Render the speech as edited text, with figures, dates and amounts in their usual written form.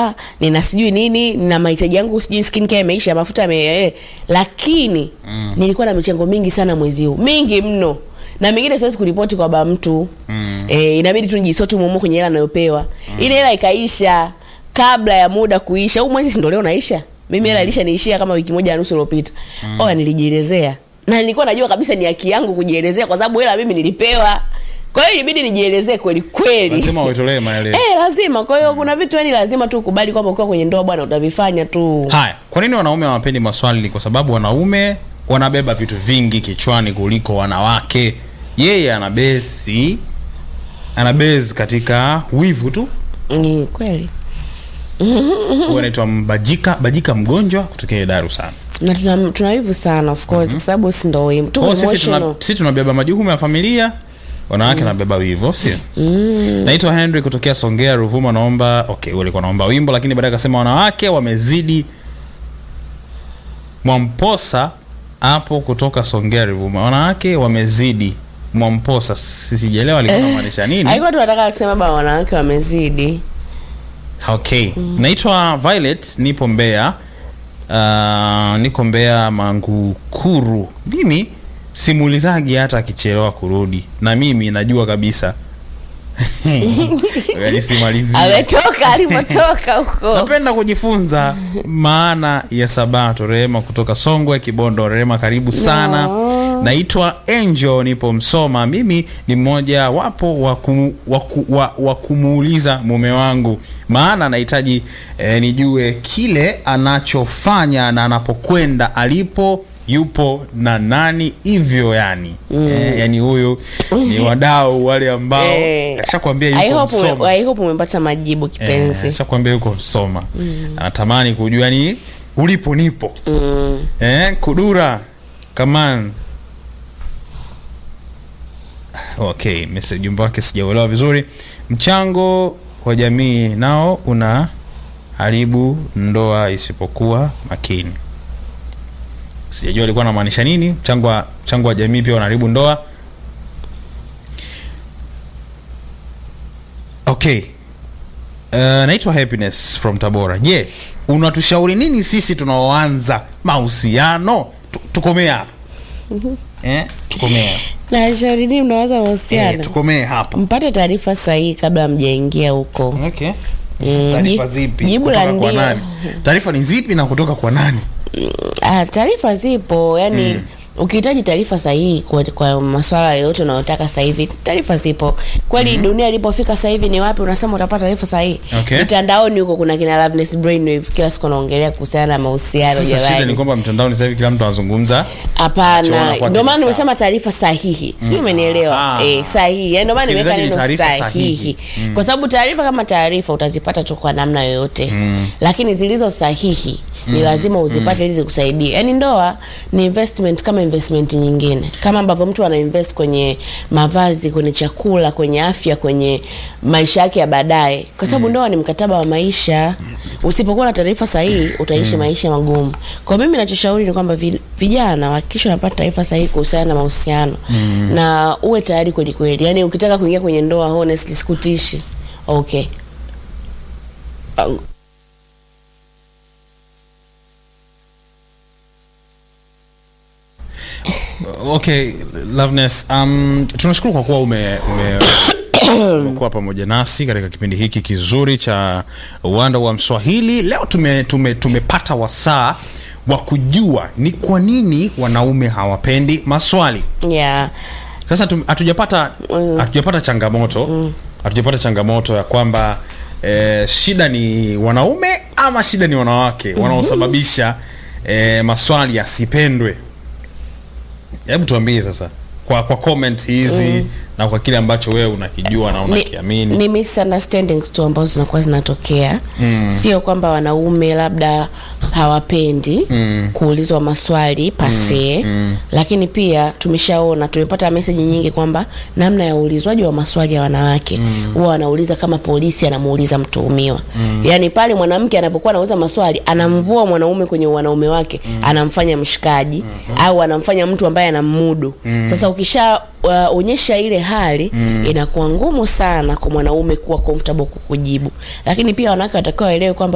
ninaoga, nina sijui nini, nina mahitaji yangu sijui skincare imeisha, mafuta lakini nilikuwa na michango mingi sana mwezi huu. Mingi mno. Na mingine siwezi kuripoti kwa baba mtu. Inabidi tu nijisote mumo kwenye hela ninayopewa. Ile hela ikaisha kabla ya muda kuisha. Huu mwezi ndio leo naisha. Mimi hela ilisha niishia kama wiki moja na nusu iliyopita. Nilijielezea. Na nilikuwa najua kabisa ni haki yangu kujielezea kwa sababu hela mimi nilipewa. Kwa hiyo ilibidi nijielezee kweli kweli. Lazima uitolee maelezo. Lazima. Kwa hiyo kuna vitu yani lazima tu ukubali kwamba ukiwa kwenye ndoa bwana utavifanya tu. Haya, kwa nini wanaume hawapendi maswali? Ni kwa sababu wanaume wanabeba vitu vingi kichwani kuliko wanawake. Yeye ana base katika wivu tu. Kweli. Huwa anaitwa Bajika mgonjwa kutokea Dar es Salaam. Na tuna wivu sana of course kwa sababu si ndio wewe. Sisi tunabeba majukumu ya familia, wanawake wanabeba wivu, sio? Naitwa Henry kutokea Songea Ruvuma, naomba ulikuwa naomba wimbo lakini baadaye akasema wanawake wamezidi. Mwamposa hapo kutoka Songea Ruvuma. Wanawake wamezidi. Mwamposa sijaelewa alikuwa anamaanisha nini? Alikuwa tunataka kusema baba wanawake wamezidi. Naitwa Violet, nipo Mbeya. Niko Mbeya Mangukuru. Mimi simulizaji hata akichelewa kurudi. Na mimi najua kabisa. Yaani simalizi. Ametoka alipotoka huko. Napenda kujifunza maana ya Sabato. Rehema kutoka Songwe Kibondo. Rehema karibu sana. Naitwa Angel, nipo Msoma. Mimi ni mmoja wapo wa kumuuliza mume wangu maana nahitaji nijue kile anachofanya na anapokwenda, alipo, yupo na nani, hivyo yani. Yani huyu ni wadau wale ambao ashakwambia yuko Msoma. I hope umepata majibu kipenzi. Ashakwambia yuko Msoma. Anatamani kujua ni ulipo nipo. Kudura kaman. Message wake sijaelewa vizuri. Mchango wa jamii nao una haribu ndoa isipokuwa makini. Sijajua alikuwa anamaanisha nini. Mchango wa jamii pia unaharibu ndoa. Naitwa Happiness from Tabora. Je, unatushauri nini sisi tunaoanza mahusiano? Tukomee hapa. Tukomee. Na shauri nini mnaanza mahusiano? Tukomee hapa. Mpate taarifa sahihi kabla mjaingia huko. Taarifa zipi? Kutoka kwa nani? Taarifa ni zipi na kutoka kwa nani? Taarifa zipo, yani ukihitaji taarifa sahihi kwa masuala yote unayotaka sasa hivi, taarifa zipo. Kweli dunia ilipofika sasa hivi ni wapi unasema utapata taarifa sahihi? Mitandaoni huko kuna kina Loveness Brainwave kila siku anaongelea kuhusiana na mahusiano jamani. Sasa shida ni kwamba mtandaoni sasa hivi kila mtu anazungumza. Hapana, ndio maana nimesema taarifa sahihi. Sio, umenielewa? Sahihi. Ndio maana nimeweka neno sahihi. Kwa sababu taarifa kama taarifa utazipata tu kwa namna yoyote. Lakini zilizo sahihi ni lazima uzipate ili zikusaidie. Yaani ndoa ni investment kama investment nyingine. Kama ambavyo mtu ana invest kwenye mavazi, kwenye chakula, kwenye afya, kwenye maisha yake ya baadaye. Kwa sababu ndoa ni mkataba wa maisha. Usipokuwa na taarifa sahihi utaishi maisha magumu. Kwa mimi ninachoshauri ni kwamba vijana hakikisha unapata taarifa sahihi kuhusiana na mahusiano. Na uwe tayari kweli kweli. Yaani ukitaka kuingia kwenye ndoa honestly sikutishi. Loveness, tunashukuru kwa kuwa umekuwa pamoja nasi katika kipindi hiki kizuri cha Uwanda wa Mswahili. Leo tumepata wasaa wa kujua ni kwa nini wanaume hawapendi maswali. Sasa hatujapata changamoto. Hatujapata changamoto ya kwamba shida ni wanaume ama shida ni wanawake wanaosababisha maswali yasipendwe. Hebu tuambie sasa kwa comment hizi na kwa kile ambacho wewe unakijua na unakiamini. Ni misunderstandings tu ambazo zinakuwa zinatokea. Sio kwamba wanaume labda hawapendi kuulizwa maswali pase. Lakini pia tumepata message nyingi kwamba namna ya uulizwaji wa maswali ya wanawake huwa wanauliza kama polisi anamuuliza mtuhumiwa. Yaani pale mwanamke anapokuwa anauliza maswali anamvua mwanaume kwenye wanaume wake, anamfanya mshikaji au anamfanya mtu ambaye anamudu. Sasa ukisha onyesha ile hali inakuwa ngumu sana kwa mwanaume kuwa comfortable kukujibu. Lakini pia wanawake watakiwa waelewe kwamba